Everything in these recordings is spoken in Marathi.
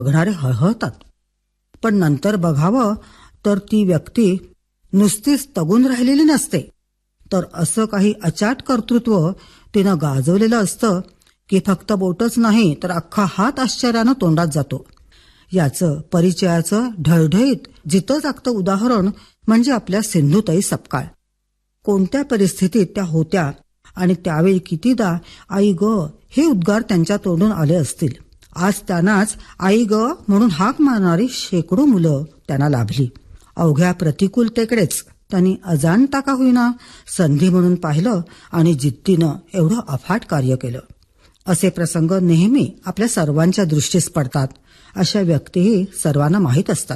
बघणारे हळहळतात. पण नंतर बघावं तर ती व्यक्ती नुसतीच तगून राहिलेली नसते, तर असं काही अचाट कर्तृत्व तिनं गाजवलेलं असतं की फक्त बोटच नाही तर अख्खा हात आश्चर्यानं तोंडात जातो. याचं परिचयाचं ढळढळीत जिथं जागतं उदाहरण म्हणजे आपल्या सिंधुताई सपकाळ. कोणत्या परिस्थितीत त्या होत्या आणि त्यावेळी कितीदा आई ग हे उद्गार त्यांच्या तोंडून आले असतील. आज त्यांनाच आई ग म्हणून हाक मारणारी शेकडो मुलं त्यांना लाभली. अवघ्या प्रतिकूलतेकडेच त्यांनी अजाणता का होईना संधी म्हणून पाहिलं आणि जिद्दीनं एवढं अफाट कार्य केलं. असे प्रसंग नेहमी आपल्या सर्वांच्या दृष्टीस पडतात. अशा व्यक्तीही सर्वांना माहीत असतात.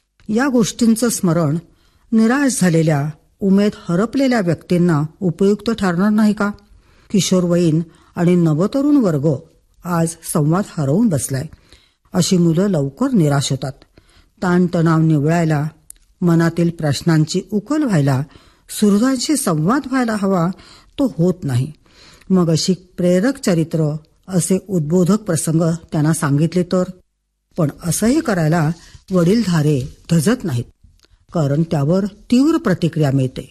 या गोष्टींचं स्मरण निराश झालेल्या, उमेद हरपलेल्या व्यक्तींना उपयुक्त ठरणार नाही का? किशोरवयीन आणि नवतरुण वर्ग आज संवाद हरवून बसलाय. अशी मुलं लवकर निराश होतात. ताणतणाव निवळायला, मनातील प्रश्नांची उकल व्हायला, सुहृदांशी संवाद व्हायला हवा, तो होत नाही. मग अशी प्रेरक चरित्र, असे उद्बोधक प्रसंग त्यांना सांगितले तर. पण असंही करायला वडीलधारे धजत नाहीत, कारण त्यावर तीव्र प्रतिक्रिया मिळते.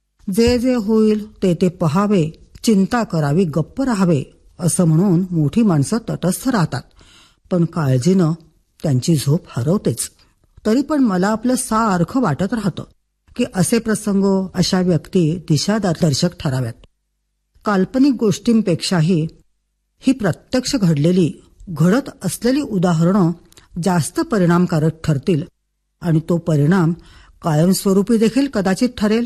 जे जे होईल ते ते पहावे, चिंता करावी, गप्प राहावे असं म्हणून मोठी माणसं तटस्थ राहतात, पण काळजीनं त्यांची झोप हरवतेच. तरी पण मला आपलं सारखं वाटत राहतं की असे प्रसंग, अशा व्यक्ती दिशादर्शक ठराव्यात. काल्पनिक गोष्टींपेक्षाही ही प्रत्यक्ष घडलेली, घडत असलेली उदाहरणं जास्त परिणामकारक ठरतील आणि तो परिणाम कायमस्वरूपी देखील कदाचित ठरेल.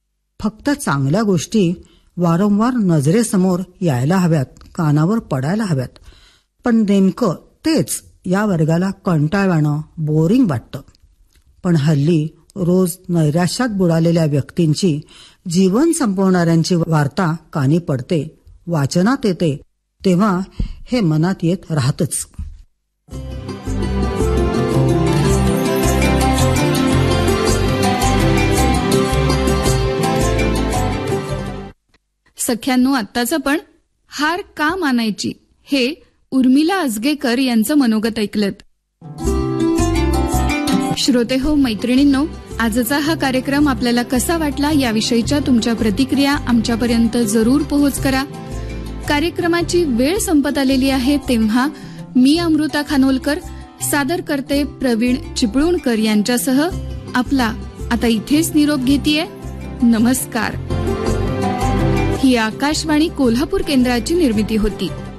फक्त चांगल्या गोष्टी वारंवार नजरेसमोर यायला हव्यात, कानावर पडायला हव्यात. पण नेमकं तेच या वर्गाला कंटाळवाणं, बोरिंग वाटतं. पण हल्ली रोज नैराश्यात बुडालेल्या व्यक्तींची, जीवन संपवणाऱ्यांची वार्ता कानी पडते, वाचनात येते, तेव्हा हे मनात येत राहतच. सख्यांनो, आत्ताचं पण हार का मानायची हे उर्मिला अजगेकर यांचं मनोगत ऐकलत. श्रोते हो, मैत्रिणींनो, आजचा हा कार्यक्रम आपल्याला कसा वाटला याविषयीच्या तुमच्या प्रतिक्रिया आमच्यापर्यंत जरूर पोहोच करा. कार्यक्रमाची वेळ संपत आलेली आहे, तेव्हा मी अमृता खानोलकर सादर करते प्रवीण चिपळूणकर यांच्यासह आपला आता इथेच निरोप घेतेय. नमस्कार. ही आकाशवाणी कोल्हापूर केंद्राची निर्मिती होती.